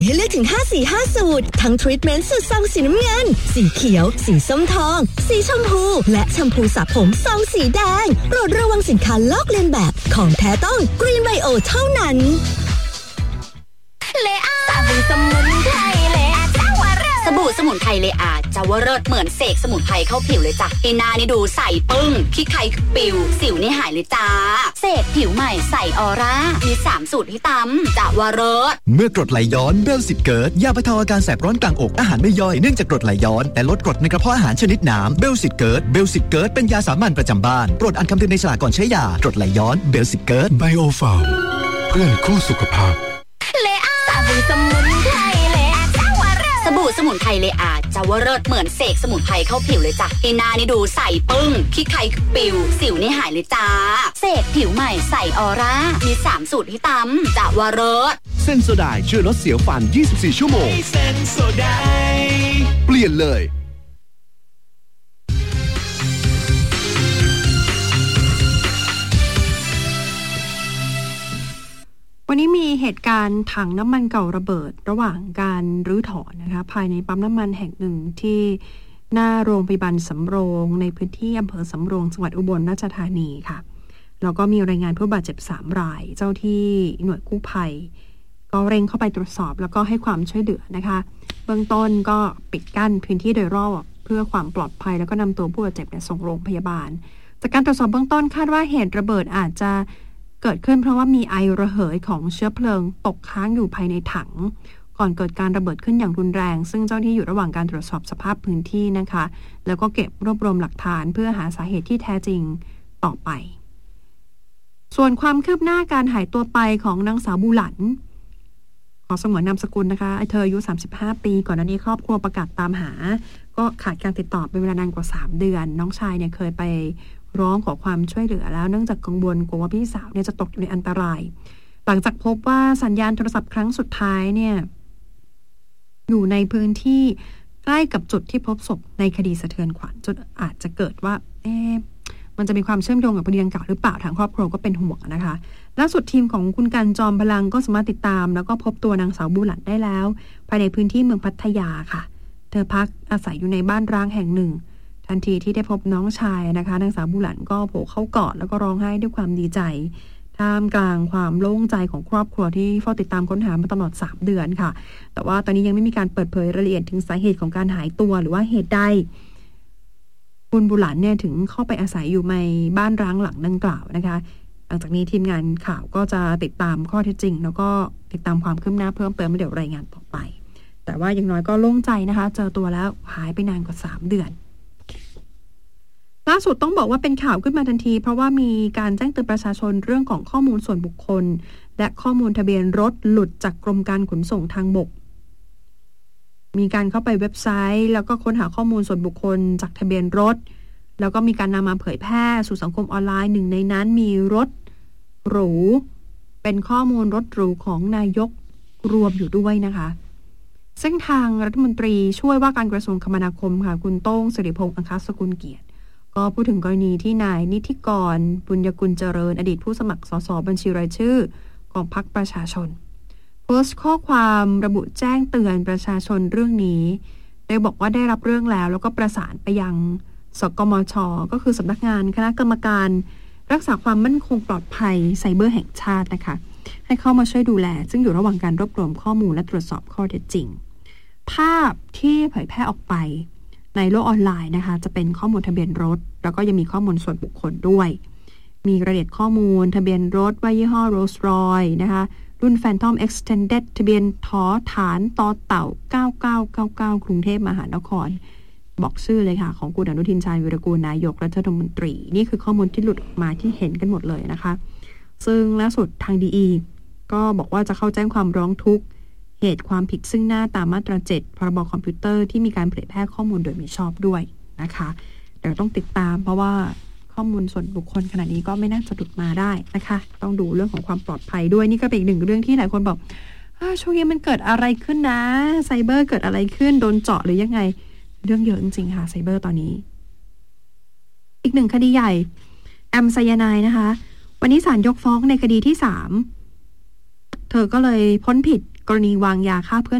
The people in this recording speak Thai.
ให้เลือกถึง5 สี 5 สูตรทั้งทรีทเมนต์สูตรซองสีน้ำเงินสีเขียวสีส้มทองสีชมพูและแชมพูสระผมซองสีแดงโปรดระวังสินค้าลอกเลียนแบบของแท้ต้อง Green Bio เท่านั้นเลอาสบู่สมุนไพรเลอาเจ้าวรสบู่สมุนไพรเลอาเจ้าวรสเหมือนเสกสมุนไพรเข้าผิวเลยจ้ะที่หน้านี่ดูใสปึ้งขี้ใครปิวสิวนี่หายเลยจ้าเสกผิวใหม่ใสออร่ามี3สูตรที่ตำเจ้าวรสเมื่อกรดไหลย้อนเบลสิตเกิร์ตยาบรรเทาอาการแสบร้อนกลางอกอาหารไม่ย่อยเนื่องจากกรดไหลย้อนแต่ลดกรดในกระเพาะอาหารชนิดน้ำเบลสิตเกิร์ตเป็นยาสามัญประจำบ้านโปรดอ่านคำเตือนในฉลากก่อนใช้ยากรดไหลย้อนเบลสิตเกิร์ตไบโอฟาร์มเพื่อนคู่สุขภาพเลอาสบู่สมุนไพรเลอาเจ้าวรสบู่สมุนไพรเลอาเจ้าวรสเหมือนเสกสมุนไพรเข้าผิวเลยจ้ะที่หน้านี่ดูใสปึ้งขี้ใครปิวสิวนี่หายเลยจ้าเสกผิวใหม่ใสออร่ามี3สูตรที่ตำเจ้าวรสเซนโซไดช่วยลดเสียวฟัน24 ชั่วโมงเซนโซไดเปลี่ยนเลยวันนี้มีเหตุการณ์ถังน้ำมันเก่าระเบิดระหว่างการรื้อถอนนะคะภายในปั๊มน้ำมันแห่งหนึ่งที่หน้าโรงพยาบาลสำโรงในพื้นที่อำเภอสำโรงจังหวัดอุบลราชธานีค่ะแล้วก็มีรายงานผู้บาดเจ็บ3 รายเจ้าที่หน่วยกู้ภัยก็เร่งเข้าไปตรวจสอบแล้วก็ให้ความช่วยเหลือนะคะเบื้องต้นก็ปิดกั้นพื้นที่โดยรอบเพื่อความปลอดภัยแล้วก็นำตัวผู้บาดเจ็บส่งโรงพยาบาลจากการตรวจสอบเบื้องต้นคาดว่าเหตุระเบิดอาจจะเกิดขึ้นเพราะว่ามีไอระเหยของเชื้อเพลิงตกค้างอยู่ภายในถังก่อนเกิดการระเบิดขึ้นอย่างรุนแรงซึ่งเจ้าหน้าที่อยู่ระหว่างการตรวจสอบสภาพพื้นที่นะคะแล้วก็เก็บรวบรวมหลักฐานเพื่อหาสาเหตุที่แท้จริงต่อไปส่วนความคืบหน้าการหายตัวไปของนางสาวบูหลันขอสงวนนามสกุลนะคะเธออายุ35 ปีก่อนหน้านี้ครอบครัวประกาศตามหาก็ขาดการติดต่อเป็นเวลานานกว่า3 เดือนน้องชายเนี่ยเคยไปร้องขอความช่วยเหลือแล้วเนื่องจากกังวลกลัวว่าพี่สาวเนี่ยจะตกอยู่ในอันตรายหลังจากพบว่าสัญญาณโทรศัพท์ครั้งสุดท้ายเนี่ยอยู่ในพื้นที่ใกล้กับจุดที่พบศพในคดีสะเทือนขวัญจนอาจจะเกิดว่ามันจะมีความเชื่อมโยงกับคดีดังกล่าวหรือเปล่าทางครอบครัวก็เป็นห่วงนะคะล่าสุดทีมของคุณกันจอมพลังก็สามารถติดตามแล้วก็พบตัวนางสาวบูหลันได้แล้วภายในพื้นที่เมืองพัทยาค่ะเธอพักอาศัยอยู่ในบ้านร้างแห่งหนึ่งทันทีที่ได้พบน้องชายนะคะนางสาวบูหลันก็โผล่เข้ากอดแล้วก็ร้องไห้ด้วยความดีใจท่ามกลางความโล่งใจของครอบครัวที่เฝ้าติดตามค้นหามาตลอด3 เดือนค่ะแต่ว่าตอนนี้ยังไม่มีการเปิดเผยรายละเอียดถึงสาเหตุของการหายตัวหรือว่าเหตุใดคุณบูหลันเนี่ยถึงเข้าไปอาศัยอยู่ในบ้านร้างหลังดังกล่าวนะคะหลังจากนี้ทีมงานข่าวก็จะติดตามข้อเท็จจริงแล้วก็ติดตามความคืบหน้าเพิ่มเติมเดี๋ยวรายงานต่อไปแต่ว่าอย่างน้อยก็โล่งใจนะคะเจอตัวแล้วหายไปนานกว่า3 เดือนล่าสุดต้องบอกว่าเป็นข่าวขึ้นมาทันทีเพราะว่ามีการแจ้งเตือนประชาชนเรื่องของข้อมูลส่วนบุคคลและข้อมูลทะเบียนรถหลุดจากกรมการขนส่งทางบกมีการเข้าไปเว็บไซต์แล้วก็ค้นหาข้อมูลส่วนบุคคลจากทะเบียนรถแล้วก็มีการนำมาเผยแพร่สู่สังคมออนไลน์หนึ่งในนั้นมีรถหรูเป็นข้อมูลรถหรูของนายกรวมอยู่ด้วยนะคะซึ่งทางรัฐมนตรีช่วยว่าการกระทรวงคมนาคมค่ะคุณโต้งสิริพงษ์อังคสกุลเกียรติก็พูดถึงกรณีที่นายนิธิกรบุญยกุลเจริญอดีตผู้สมัครสสบัญชีรายชื่อของพรรคประชาชนโพสต์ข้อความระบุแจ้งเตือนประชาชนเรื่องนี้โดยบอกว่าได้รับเรื่องแล้วก็ประสานไปยังสกมช.ก็คือสำนักงานคณะกรรมการรักษาความมั่นคงปลอดภัยไซเบอร์แห่งชาตินะคะให้เข้ามาช่วยดูแลซึ่งอยู่ระหว่างการรวบรวมข้อมูลและตรวจสอบข้อเท็จจริงภาพที่เผยแพร่ออกไปในโลกออนไลน์นะคะจะเป็นข้อมูลทะเบียนรถแล้วก็ยังมีข้อมูลส่วนบุคคลด้วยมีรายละเอียดข้อมูลทะเบียนรถว่ายี่ห้อ Rolls Royce นะคะรุ่น Phantom Extended ทะเบียนถอฐานต่อเต่า9999กรุงเทพมหานครบอกชื่อเลยค่ะของคุณอนุทินชาญวิรกูลนายกรัฐมนตรีนี่คือข้อมูลที่หลุดออกมาที่เห็นกันหมดเลยนะคะซึ่งล่าสุดทางดีก็บอกว่าจะเข้าแจ้งความร้องทุกข์เหตุความผิดซึ่งหน้าตามมาตรา7พรบคอมพิวเตอร์ที่มีการเผยแพร่ข้อมูลโดยมิชอบด้วยนะคะเดี๋ยวต้องติดตามเพราะว่าข้อมูลส่วนบุคคลขนาดนี้ก็ไม่น่าจะหลุดมาได้นะคะต้องดูเรื่องของความปลอดภัยด้วยนี่ก็เป็นอีกหนึ่งเรื่องที่หลายคนบอกช่วงนี้มันเกิดอะไรขึ้นนะไซเบอร์เกิดอะไรขึ้นโดนเจาะหรือยังไงเรื่องเยอะจริงๆค่ะไซเบอร์ตอนนี้อีกหนึ่งคดีใหญ่แอมไซยาไนด์นะคะวันนี้ศาลยกฟ้องในคดีที่3เธอก็เลยพ้นผิดกกรณีวางยาฆ่าเพื่อน